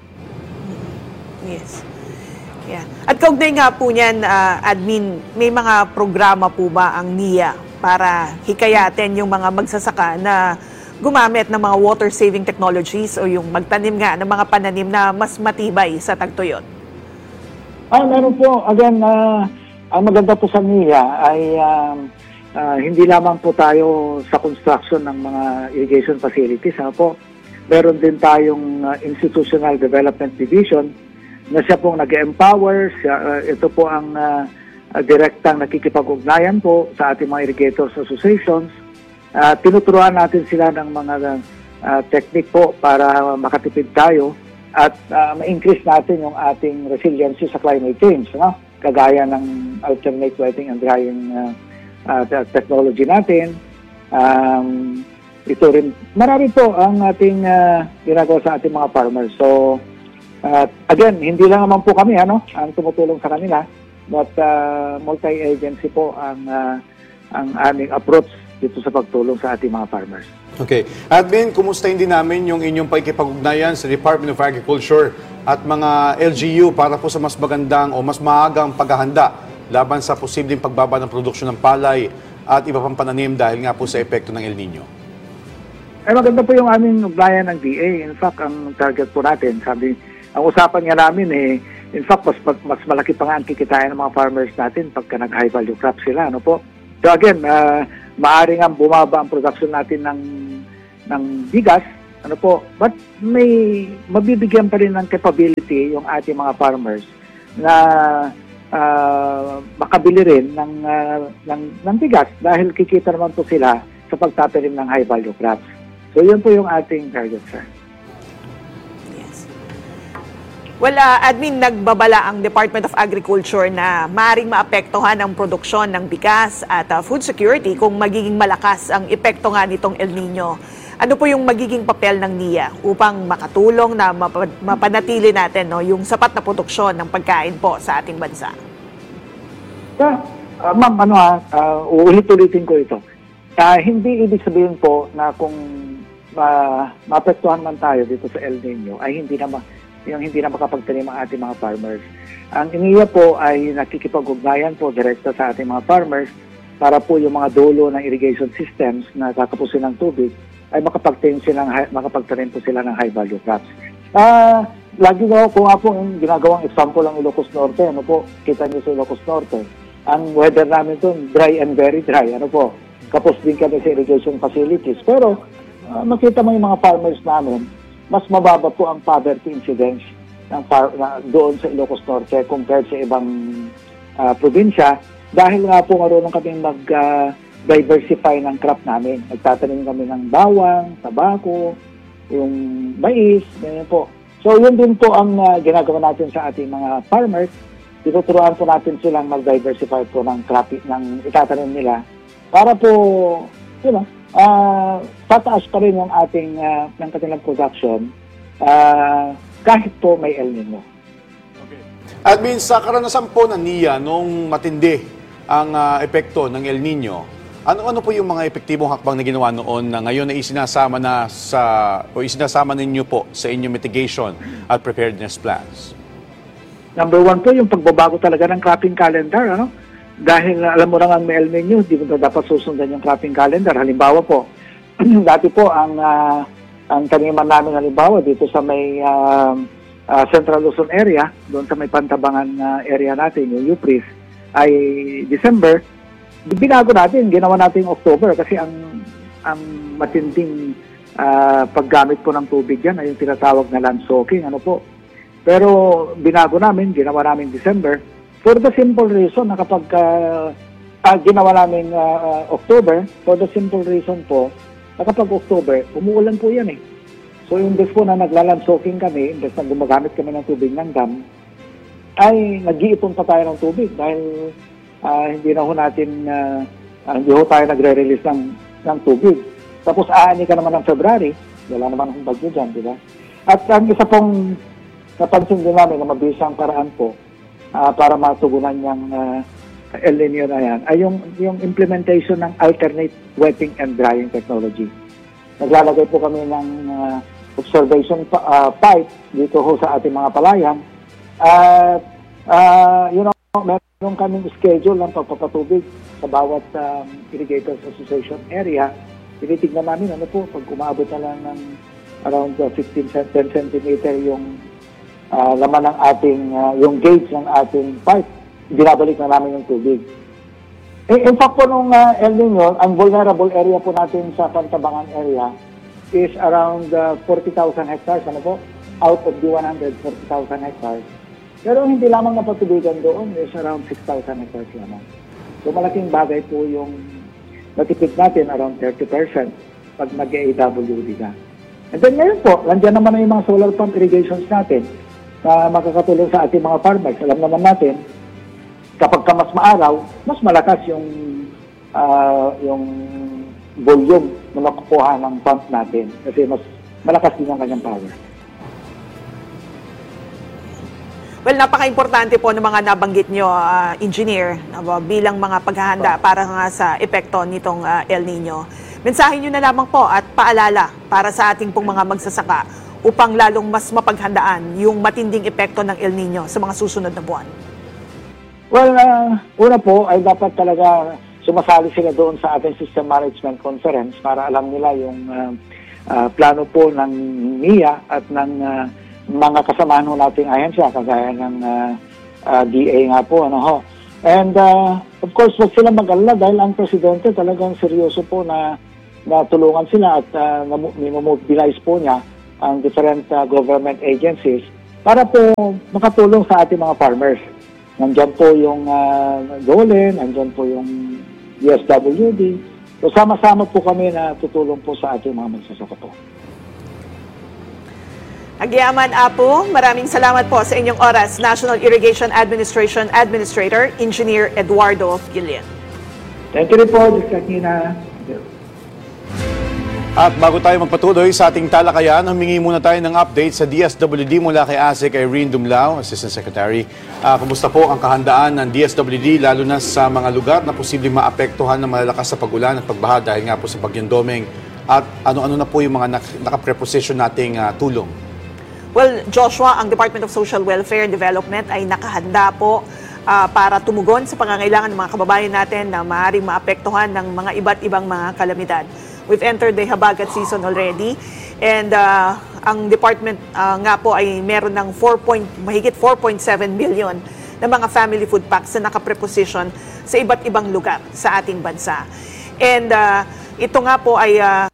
Yes. Yeah. At kaugnay nga po niyan, uh, admin, may mga programa po ba ang Niya para hikayatin yung mga magsasaka na gumamit ng mga water-saving technologies o yung magtanim nga ng mga pananim na mas matibay sa tagtuyot? Ah, meron po. Again, uh, ang maganda po sa Niya ay uh, uh, hindi lamang po tayo sa construction ng mga irrigation facilities. Ha, po. Meron din tayong uh, Institutional Development Division na siya pong nag-empower. Siya, uh, ito po ang uh, uh, direktang nakikipag-ugnayan po sa ating mga irrigators associations. Uh, tinuturuan natin sila ng mga uh, technique po para makatipid tayo at uh, ma-increase natin yung ating resiliency sa climate change, no? Kagaya ng alternate wetting and drying uh, uh, technology natin. Um, ito rin, marami po ang ating uh, ginagawa sa ating mga farmers. So, uh, again, hindi lang naman po kami ano, ang tumutulong sa kanila, but uh, multi-agency po ang, uh, ang aming approach dito sa pagtulong sa ating mga farmers. Okay. Admin, kumustahin din namin yung inyong pakikipag-ugnayan sa Department of Agriculture at mga L G U para po sa mas magandang o mas maagang paghahanda laban sa posibleng pagbaba ng produksyon ng palay at iba pang pananim dahil nga po sa epekto ng El Nino. Ay maganda po yung aming ugnayan ng D A. In fact, ang target po natin, sabi, ang usapan nga namin eh, in fact, mas, mas malaki pa nga ang kikitain ng mga farmers natin pagka nag-high value crop sila. Ano po? So again, uh, maaari nga bumaba ang production natin ng ng bigas, ano po, but may mabibigyan pa rin ng capability yung ating mga farmers na uh, makabili rin ng, uh, ng, ng bigas dahil kikita naman po sila sa pagtatanim ng high value crops. So yun po yung ating target, sir. Well, uh, admin, nagbabala ang Department of Agriculture na maaaring maapektuhan ang produksyon ng bigas at uh, food security kung magiging malakas ang epekto nga nitong El Nino. Ano po yung magiging papel ng N I A upang makatulong na map- mapanatili natin no, yung sapat na produksyon ng pagkain po sa ating bansa? Yeah, uh, ma'am, ano ha, uh, uulit-ulitin ko ito. Uh, hindi ibig sabihin po na kung uh, maapektuhan man tayo dito sa El Nino ay hindi na ma- yung hindi na makapagtanim ang ating mga farmers. Ang N I A po ay nakikipag-ugnayan po direkta sa ating mga farmers para po yung mga dulo ng irrigation systems na kakapusin ng tubig ay makapagtanim silang makapagtanim po sila ng high value crops. Ah, uh, lagi ko kung nga po yung ginagawang example ng Ilocos Norte, ano po, kita niyo sa Ilocos Norte. Ang weather namin doon dry and very dry, ano po. Kapos din kami sa irrigation facilities. Pero uh, makita mo yung mga farmers namin, mas mababa po ang poverty incidence ng far, na, doon sa Ilocos Norte compared sa ibang uh, probinsya dahil nga po marunong kaming mag-diversify uh, ng crop namin. Nagtatanim kami ng bawang, tabako, yung mais, ganyan po. So yun din po ang uh, ginagawa natin sa ating mga farmers. Tinuturuan po natin silang mag-diversify po ng crop ng itatanim nila para po, you know, Uh, tataas pa rin yung ating uh, ng kanilang production uh, kahit po may El Nino. Okay. Admin, sa karanasan po ng N I A nung matindi ang uh, epekto ng El Nino, ano-ano po yung mga epektibong hakbang na ginawa noon na ngayon na isinasama na sa o isinasama ninyo po sa inyong mitigation at preparedness plans? Number one po yung pagbabago talaga ng cropping calendar, ano? Dahil alam mo lang ang may El Nino, di mo dapat susundan yung cropping calendar. Halimbawa po, dati po ang uh, ang taniman namin halimbawa dito sa may uh, uh, Central Luzon area, doon sa may Pantabangan uh, area natin, yung Upris, ay December. Binago natin, ginawa natin yung October kasi ang ang matinding uh, paggamit po ng tubig yan ay yung tinatawag na land soaking, ano po. Pero binago namin, ginawa namin December. For the simple reason na kapag uh, uh, ginawa namin uh, uh, October, for the simple reason po, na kapag October, umuulan po yan eh. So yung des po na naglaland soaking kami, des na gumagamit kami ng tubig ng dam, ay nag-iipon pa tayo ng tubig dahil uh, hindi na ho natin, uh, uh, hindi ho tayo nagre-release ng, ng tubig. Tapos aani ka naman ng February, wala naman akong bagyo dyan, di ba? At ang isa pong napansin din namin na mabisang paraan po, Uh, para matugunan yung uh, El Nino na yan, ay yung, yung implementation ng alternate wetting and drying technology. Naglalagay po kami ng uh, observation uh, pipe dito ho sa ating mga palayan. At, uh, you know, meron kaming schedule ng pagpapatubig sa bawat um, Irrigators Association area. Tinitignan namin, ano po, pag umabot na lang ng around uh, fifteen to ten centimeter yung Uh, laman ng ating, uh, yung gauge ng ating pipe, binabalik na namin yung tubig. Eh, in fact po nung uh, El Nino, ang vulnerable area po natin sa Pantabangan area is around uh, forty thousand hectares, ano po? Out of the one hundred forty thousand hectares. Pero hindi lamang napatubigan doon, is around six thousand hectares lamang. So malaking bagay po yung natipid natin, around thirty percent pag mag-A W D ka. And then ngayon po, nandiyan naman na yung mga solar pump irrigations natin na makakatulong sa ating mga farmers. Alam naman natin, kapag ka mas maaraw, mas malakas yung uh, yung volume na makukuha ng pump natin kasi mas malakas din ang kanyang power. Well, napaka-importante po ng mga nabanggit nyo, uh, engineer, bilang mga paghahanda para nga sa epekto nitong uh, El Nino. Mensahe nyo na lamang po at paalala para sa ating pong mga magsasaka upang lalong mas mapaghandaan yung matinding epekto ng El Nino sa mga susunod na buwan. Well, uh, una po ay dapat talaga sumasali sila doon sa ating System Management Conference para alam nila yung uh, uh, plano po ng N I A at ng uh, mga kasamahan ho nating ahensya, kagaya ng uh, uh, D A nga po. Ano ho. And uh, of course, wag sila mag-alala dahil ang Presidente talagang seryoso po na, na tulungan sila at uh, mobilize po niya ang different uh, government agencies para po makatulong sa ating mga farmers. Nandyan po yung uh, Dole, nandyan po yung D S W D. So sama-sama po kami na tutulong po sa ating mga magsasaka po. Agyaman Apo, maraming salamat po sa inyong oras, National Irrigation Administration Administrator, Engineer Eduardo Gillian. Thank you rin po, Jacquina. At bago tayo magpatuloy sa ating talakayan, humingi muna tayo ng update sa D S W D mula kay ASEC Irene Dumlao, Assistant Secretary. Uh, kumusta po ang kahandaan ng D S W D lalo na sa mga lugar na posibleng maapektuhan ng malalakas sa pagulan at pagbaha dahil nga po sa Bagyong Domeng? At ano-ano na po yung mga nakapreposition nating uh, tulong? Well, Joshua, ang Department of Social Welfare and Development ay nakahanda po uh, para tumugon sa pangangailangan ng mga kababayan natin na maaaring maapektuhan ng mga iba't ibang mga kalamidad. We've entered the habagat season already and uh, ang department uh, nga po ay meron ng four point, mahigit four point seven million na mga family food packs na nakapreposition sa iba't ibang lugar sa ating bansa. And uh, ito nga po ay uh,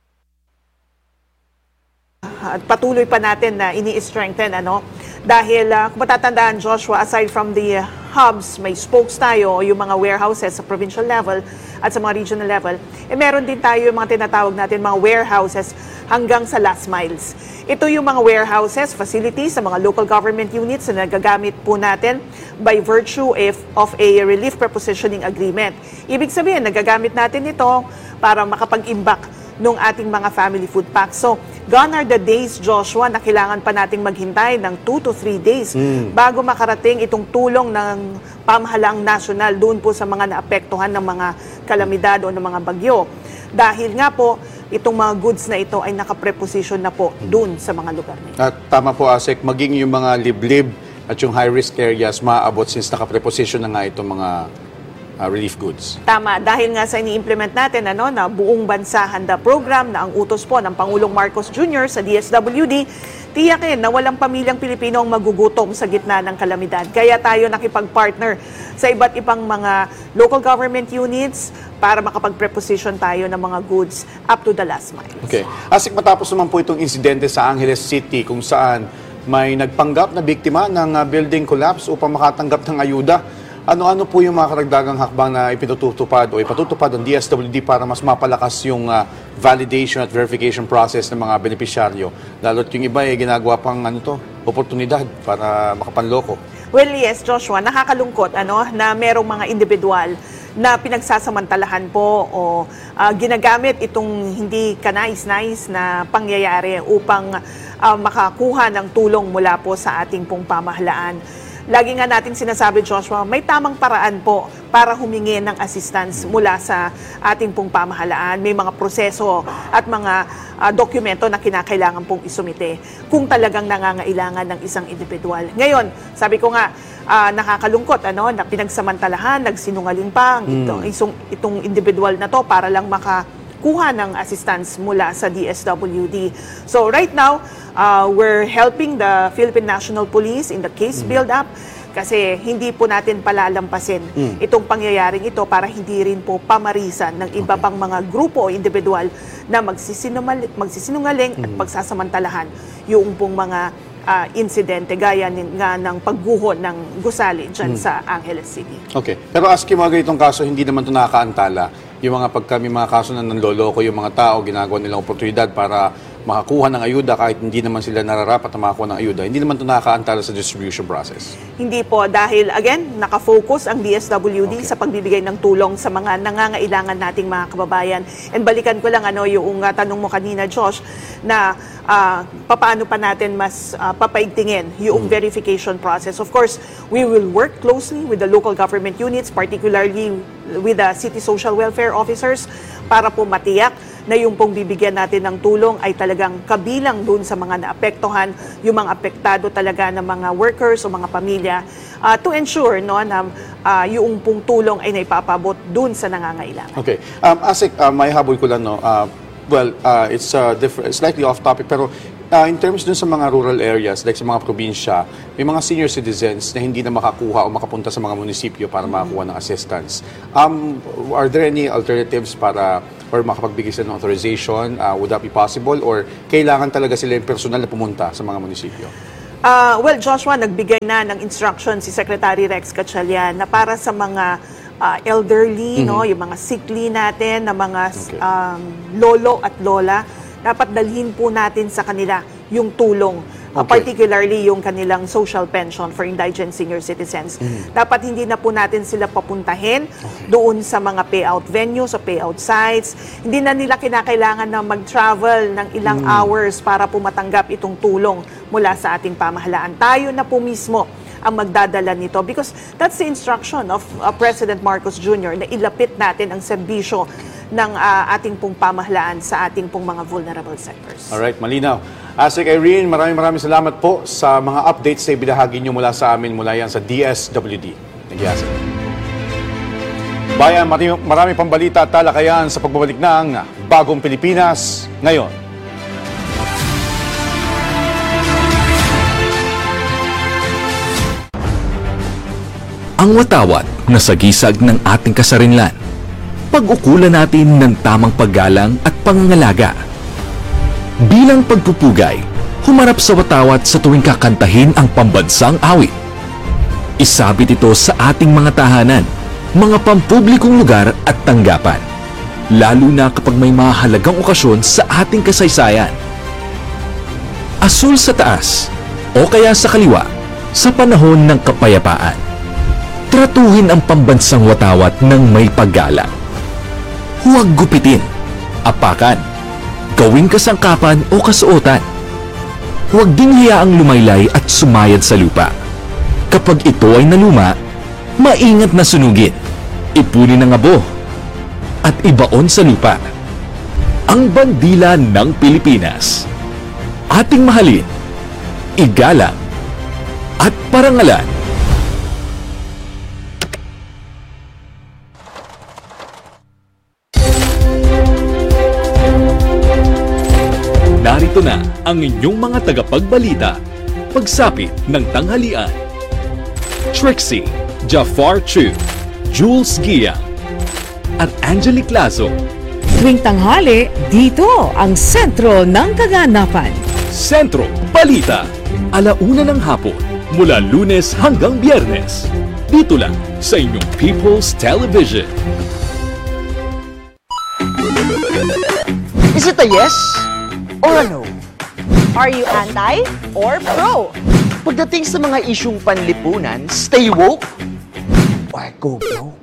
patuloy pa natin na ini-strengthen ano dahil uh, kung matatandaan, Joshua, aside from the uh, hubs, may spokes tayo, yung mga warehouses sa provincial level at sa mga regional level, eh meron din tayo yung mga tinatawag natin mga warehouses hanggang sa last miles. Ito yung mga warehouses, facilities sa mga local government units na nagagamit po natin by virtue of, of a relief prepositioning agreement. Ibig sabihin, nagagamit natin ito para makapag-imbak ng ating mga family food packs. So, gone are the days, Joshua, na kailangan pa nating maghintay ng two to three days mm. bago makarating itong tulong ng pamahalaang nasyonal doon po sa mga naapektuhan ng mga kalamidad o ng mga bagyo. Dahil nga po, itong mga goods na ito ay nakapreposition na po doon sa mga lugar na ito. At tama po, Asek, maging yung mga liblib at yung high-risk areas maaabot since nakapreposition na nga itong mga Uh, relief goods. Tama, dahil nga sa ini-implement natin ano, na buong bansa handa program na ang utos po ng Pangulong Marcos Junior sa D S W D, tiyakin na walang pamilyang Pilipino ang magugutom sa gitna ng kalamidad. Kaya tayo nakipag-partner sa iba't ibang mga local government units para makapag-preposition tayo ng mga goods up to the last mile. Okay. Asik, matapos naman po itong insidente sa Angeles City kung saan may nagpanggap na biktima ng uh, building collapse upang makatanggap ng ayuda. Ano-ano po yung mga karagdagang hakbang na ipinututupad o ipatutupad ng D S W D para mas mapalakas yung uh, validation at verification process ng mga benepisyaryo? Lalo't yung iba ay eh, ginagawa pang ano to, oportunidad para makapanloko. Well, yes, Joshua, nakakalungkot ano, na merong mga individual na pinagsasamantalahan po o uh, ginagamit itong hindi kanais-nais na pangyayari upang uh, makakuha ng tulong mula po sa ating pong pamahalaan. Lagi nga natin sinasabi, Joshua, may tamang paraan po para humingi ng assistance mula sa ating pong pamahalaan. May mga proseso at mga uh, dokumento na kinakailangan pong isumite kung talagang nangangailangan ng isang individual. Ngayon, sabi ko nga, uh, nakakalungkot, ano, na pinagsamantalahan, nagsinungaling pa mm. ito, itong, itong individual na to para lang maka kuha ng assistance mula sa D S W D. So right now, uh, we're helping the Philippine National Police in the case mm. build-up kasi hindi po natin palalampasin mm. itong pangyayaring ito para hindi rin po pamarisan ng iba pang mga grupo o individual na magsisinungaling, magsisinungaling mm. at pagsasamantalahan yung pong mga uh, insidente gaya nga ng pagguho ng gusali dyan mm. sa Angeles City. Okay. Pero aski mga ganitong kaso, hindi naman ito nakakaantala. Yung mga pagka may mga kaso na nanloloko yung mga tao, ginagawa nilang oportunidad para makakuha ng ayuda kahit hindi naman sila nararapat na makakuha ng ayuda. Hindi naman ito nakakaantala sa distribution process. Hindi po dahil, again, nakafocus ang D S W D okay. sa pagbibigay ng tulong sa mga nangangailangan nating mga kababayan. And balikan ko lang ano yung uh, tanong mo kanina, Josh, na uh, paano pa natin mas uh, papaigtingin yung hmm. verification process. Of course, we will work closely with the local government units, particularly with the city social welfare officers para po matiyak na yung pong bibigyan natin ng tulong ay talagang kabilang dun sa mga naapektuhan, yung mga apektado talaga ng mga workers o mga pamilya uh, to ensure no, na uh, yung pong tulong ay naipapabot dun sa nangangailangan. Okay. Um, Asik, uh, may habol ko lang, no? Uh, well, uh, it's uh, different, slightly off topic, pero Uh, in terms dun sa mga rural areas, like sa mga probinsya, may mga senior citizens na hindi na makakuha o makapunta sa mga munisipyo para makakuha ng assistance. Um, are there any alternatives para or makapagbigay sila ng authorization? Uh, would that be possible? Or kailangan talaga sila yung personal na pumunta sa mga munisipyo? Uh, well, Joshua, nagbigay na ng instruction si Secretary Rex Gatchalian na para sa mga uh, elderly, mm-hmm. no, yung mga sickly natin, na mga okay. um, lolo at lola, dapat dalhin po natin sa kanila yung tulong, uh, Okay. particularly yung kanilang social pension for indigent senior citizens. Mm. Dapat hindi na po natin sila papuntahin doon sa mga payout venues o payout sites. Hindi na nila kinakailangan na mag-travel ng ilang Mm. hours para po matanggap itong tulong mula sa ating pamahalaan. Tayo na po mismo ang magdadala nito because that's the instruction of uh, President Marcos Junior na ilapit natin ang serbisyo ng uh, ating pong pamahalaan sa ating pong mga vulnerable sectors. Alright, malinaw. Asik Irene, maraming maraming salamat po sa mga updates na ibinahagi nyo mula sa amin mula yan sa D S W D. Thank you, Asik. Bayan, marami, marami pang balita at talakayan sa pagbabalik ng Bagong Pilipinas ngayon. Ang watawat na sagisag ng ating kasarinlan. Pag-ukulan natin ng tamang paggalang at pangangalaga. Bilang pagpupugay, humarap sa watawat sa tuwing kakantahin ang pambansang awit. Isabit ito sa ating mga tahanan, mga pampublikong lugar at tanggapan. Lalo na kapag may mahalagang okasyon sa ating kasaysayan. Asul sa taas o kaya sa kaliwa sa panahon ng kapayapaan. Tratuhin ang pambansang watawat ng may paggalang. Huwag gupitin, apakan, gawing kasangkapan o kasuotan. Huwag din hiyaang lumaylay at sumayad sa lupa. Kapag ito ay naluma, maingat na sunugin, ipunin ang abo, at ibaon sa lupa. Ang bandila ng Pilipinas. Ating mahalin, igalang, at parangalan. Narito na ang inyong mga tagapagbalita. Pagsapit ng tanghalian. Trixie, Jafar Chu, Jules Gia, at Angelique Lazo. Tuwing tanghali, dito ang sentro ng kaganapan. Sentro Balita. Alauna ng hapon, mula Lunes hanggang Biyernes. Dito lang sa inyong People's Television. Is it a yes or a no? Are you anti or pro? Pagdating sa mga isyung panlipunan, stay woke or go broke?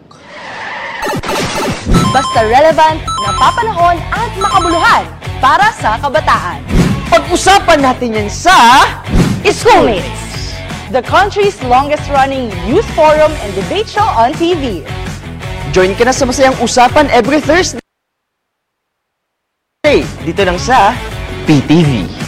Basta relevant, napapanahon at makabuluhan para sa kabataan. Pag-usapan natin yan sa Schoolmates, the country's longest-running youth forum and debate show on T V. Join ka na sa masayang usapan every Thursday dito lang sa P T V.